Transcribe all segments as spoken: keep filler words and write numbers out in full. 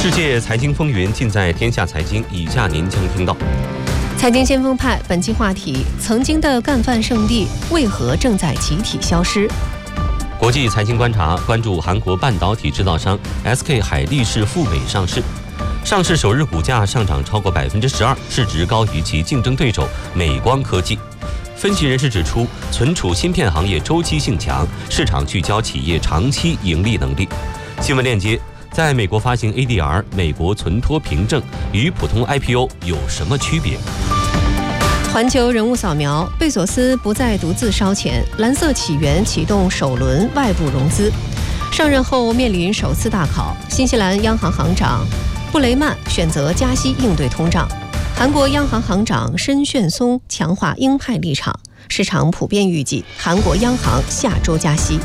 世界财经风云尽在天下财经，以下您将听到： 财经先锋派本期话题：曾经的干饭圣地为何正在集体消失？ 国际财经观察关注韩国半导体制造商 S K 海力士赴美上市，上市首日股价上涨超过百分之十二，市值高于其竞争对手美光科技。分析人士指出，存储芯片行业周期性强，市场聚焦企业长期盈利能力。新闻链接：在美国发行 A D R 美国存托凭证与普通 I P O 有什么区别？ 环球人物扫描：贝索斯不再独自烧钱，蓝色起源启动首轮外部融资。上任后面临首次大考，新西兰央行行长布雷曼选择加息应对通胀。韩国央行行长申炫松强化鹰派立场，市场普遍预计韩国央行下周加息。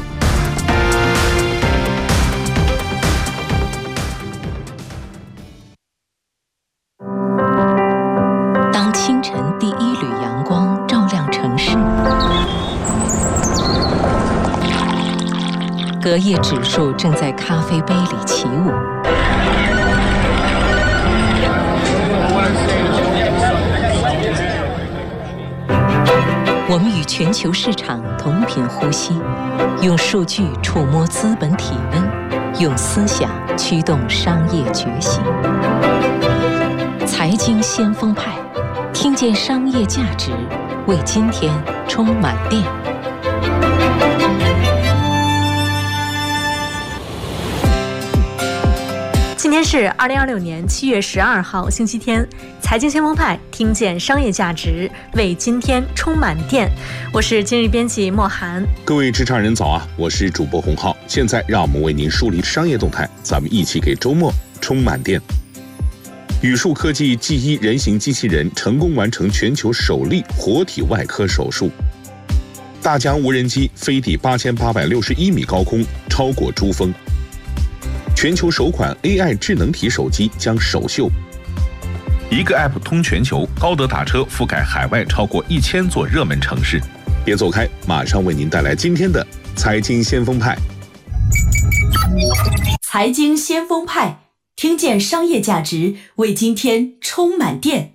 当清晨第一缕阳光照亮城市，隔夜指数正在咖啡杯里起舞。我们与全球市场同频呼吸，用数据触摸资本体温，用思想驱动商业觉醒。财经先锋派，听见商业价值，为今天充满电。 今天是二零二六年七月十二号，星期天。财经先锋派，听见商业价值，为今天充满电。我是今日编辑莫涵。 各位职场人早啊，我是主播洪浩。现在让我们为您梳理商业动态，咱们一起给周末充满电。宇树科技 G 一 人形机器人成功完成全球首例活体外科手术。大疆无人机飞抵八千八百六十一米高空，超过珠峰。全球首款 A I 智能体手机将首秀。一个 App 通全球，高德打车覆盖海外超过一千座热门城市。别走开，马上为您带来今天的财经先锋派。 财经先锋派，听见商业价值，为今天充满电。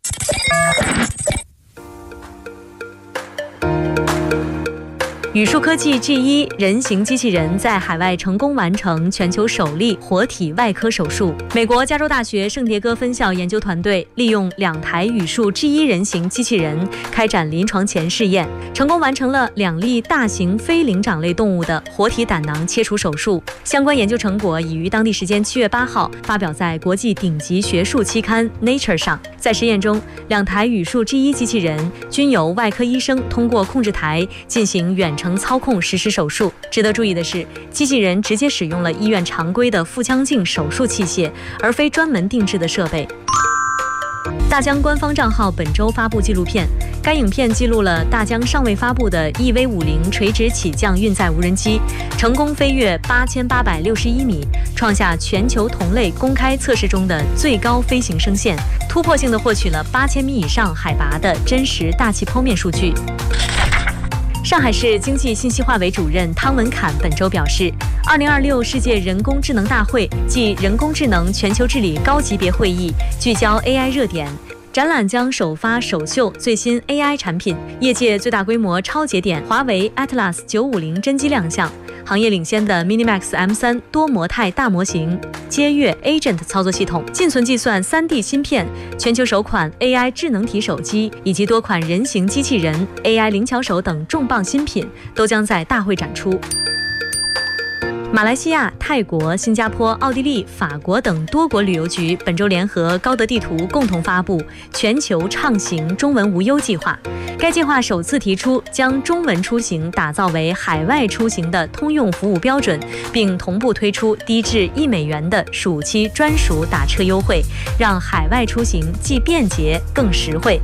宇树科技 G 一 人形机器人在海外成功完成全球首例活体外科手术。美国加州大学圣迭戈分校研究团队利用两台宇树 G 一 人形机器人开展临床前试验，成功完成了两例大型非灵长类动物的活体胆囊切除手术。相关研究成果已于当地时间七月八号发表在国际顶级学术期刊 Nature 上。在实验中，两台宇树 G 一 机器人均由外科医生通过控制台进行远程操控实施手术。值得注意的是，机器人直接使用了医院常规的腹腔镜手术器械，而非专门定制的设备。大疆官方账号本周发布纪录片，该影片记录了大疆尚未发布的 E V 五十 垂直起降运载无人机成功飞越八千八百六十一米，创下全球同类公开测试中的最高飞行升限，突破性地获取了八千米以上海拔的真实大气剖面数据。上海市经济信息化委主任汤文侃本周表示，二零二六世界人工智能大会暨人工智能全球治理高级别会议聚焦 A I 热点。展览将首发首秀最新 A I 产品，业界最大规模超节点华为 Atlas 九五零真机亮相，行业领先的 MiniMax M 三 多模态大模型，接跃 Agent 操作系统，进存计算 三 D 芯片，全球首款 A I 智能体手机以及多款人形机器人、A I 灵巧手等重磅新品都将在大会展出。马来西亚、泰国、新加坡、奥地利、法国等多国旅游局本周联合高德地图共同发布全球畅行中文无忧计划。该计划首次提出将中文出行打造为海外出行的通用服务标准，并同步推出低至一美元的暑期专属打车优惠，让海外出行既便捷更实惠。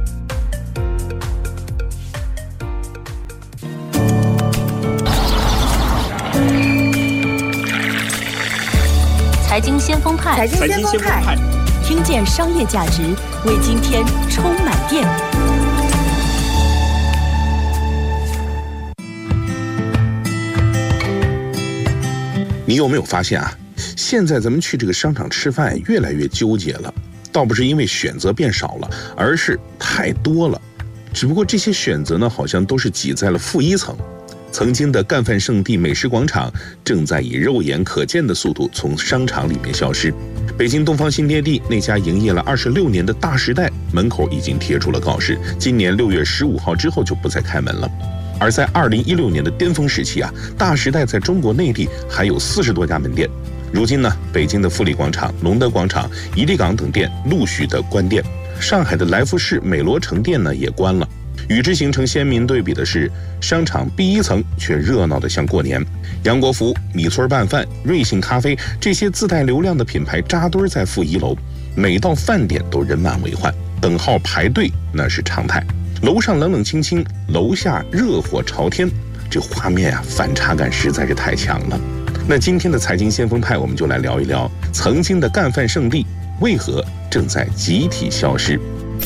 财经先锋派，财经先锋派，听见商业价值，为今天充满电。 你有没有发现啊？ 现在咱们去这个商场吃饭越来越纠结了，倒不是因为选择变少了，而是太多了。只不过这些选择呢，好像都是挤在了负一层。曾经的干饭圣地美食广场正在以肉眼可见的速度从商场里面消失。北京东方新天地那家营业了二十六年的大时代门口已经贴出了告示，今年六月十五号之后就不再开门了。而在二零一六年的巅峰时期啊，大时代在中国内地还有四十多家门店。如今呢，北京的富力广场、隆德广场、怡地港等店陆续的关店，上海的来福士美罗城店呢也关了。与之形成鲜明对比的是，商场 B 一层却热闹得像过年。杨国福、米村拌饭、瑞幸咖啡这些自带流量的品牌扎堆在负一楼，每到饭点都人满为患，等号排队那是常态。楼上冷冷清清，楼下热火朝天，这画面啊，反差感实在是太强了。那今天的财经先锋派，我们就来聊一聊曾经的干饭圣地为何正在集体消失。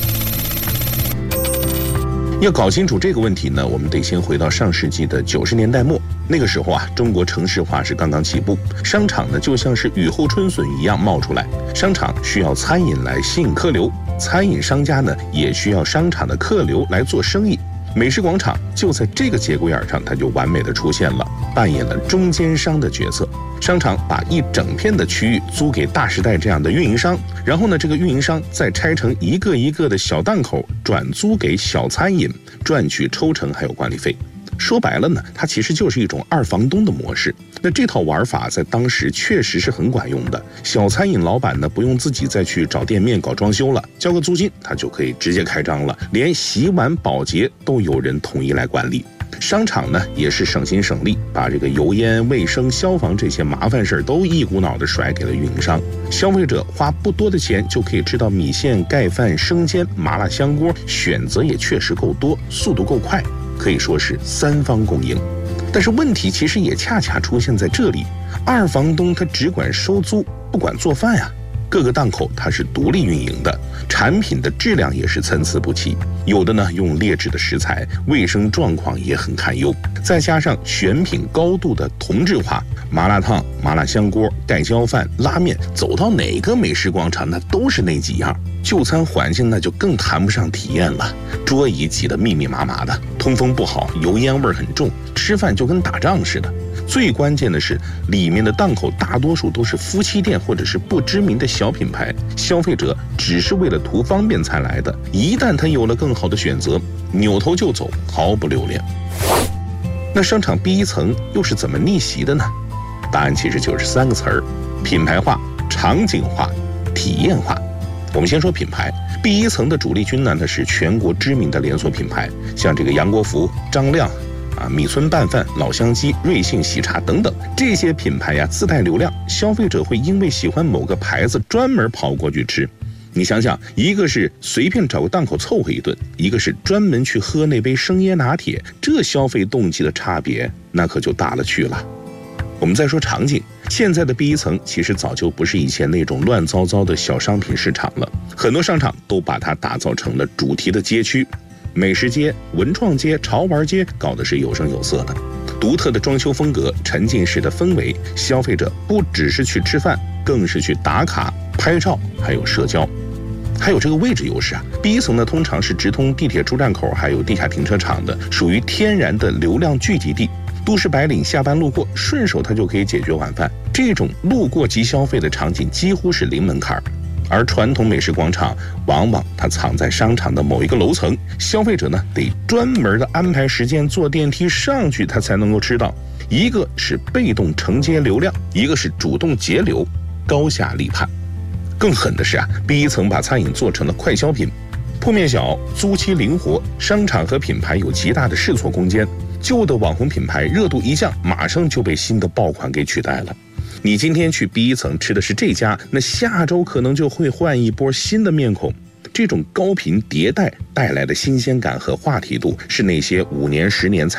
要搞清楚这个问题呢，我们得先回到上世纪的九十年代末。那个时候啊，中国城市化是刚刚起步，商场呢就像是雨后春笋一样冒出来。商场需要餐饮来吸引客流，餐饮商家呢也需要商场的客流来做生意。美食广场就在这个节骨眼上，它就完美的出现了，扮演了中间商的角色。商场把一整片的区域租给大时代这样的运营商，然后呢，这个运营商再拆成一个一个的小档口，转租给小餐饮，赚取抽成还有管理费。说白了呢，它其实就是一种二房东的模式。那这套玩法在当时确实是很管用的。小餐饮老板呢，不用自己再去找店面搞装修了，交个租金，他就可以直接开张了，连洗碗保洁都有人统一来管理。商场呢也是省心省力，把这个油烟、卫生、消防这些麻烦事儿都一股脑的甩给了运营商。消费者花不多的钱就可以吃到米线、盖饭、生煎、麻辣香锅，选择也确实够多，速度够快，可以说是三方共赢。但是问题其实也恰恰出现在这里，二房东他只管收租，不管做饭呀、啊。各个档口它是独立运营的，产品的质量也是参差不齐，有的呢用劣质的食材，卫生状况也很堪忧，再加上选品高度的同质化，麻辣烫、麻辣香锅、盖浇饭、拉面，走到哪个美食广场那都是那几样。就餐环境那就更谈不上体验了，桌椅挤得密密麻麻的，通风不好，油烟味很重，吃饭就跟打仗似的。最关键的是，里面的档口大多数都是夫妻店或者是不知名的小品牌，消费者只是为了图方便才来的，一旦他有了更好的选择，扭头就走，毫不留恋。那商场 B 一层又是怎么逆袭的呢？答案其实就是三个词儿：品牌化、场景化、体验化。我们先说品牌 ，B 一层的主力军呢，它是全国知名的连锁品牌，像这个杨国福、张亮。啊，米村拌饭、老乡鸡、瑞幸喜茶等等，这些品牌呀自带流量，消费者会因为喜欢某个牌子专门跑过去吃。你想想，一个是随便找个档口凑合一顿，一个是专门去喝那杯生椰拿铁，这消费动机的差别那可就大了去了。我们再说场景，现在的 B 一层其实早就不是以前那种乱糟糟的小商品市场了，很多商场都把它打造成了主题的街区。美食街、文创街、潮玩街搞的是有声有色的，独特的装修风格、沉浸式的氛围，消费者不只是去吃饭，更是去打卡、拍照，还有社交。还有这个位置优势啊 ，B 一层呢通常是直通地铁出站口，还有地下停车场的，属于天然的流量聚集地。都市白领下班路过，顺手他就可以解决晚饭。这种路过即消费的场景几乎是零门槛。而传统美食广场往往它藏在商场的某一个楼层，消费者呢得专门的安排时间坐电梯上去，他才能够吃到。一个是被动承接流量，一个是主动截流，高下立判。更狠的是啊 ，B 一层把餐饮做成了快消品，铺面小，租期灵活，商场和品牌有极大的试错空间。旧的网红品牌热度一降，马上就被新的爆款给取代了。你今天去 B 一层吃的是这家，那下周可能就会换一波新的面孔。这种高频迭代带来的新鲜感和话题度，是那些五年、十年才